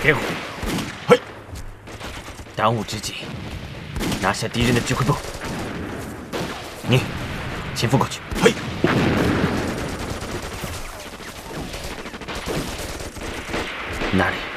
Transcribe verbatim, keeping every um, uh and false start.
给我！嘿！当务之急，拿下敌人的指挥部。你，潜伏过去。嘿！那里。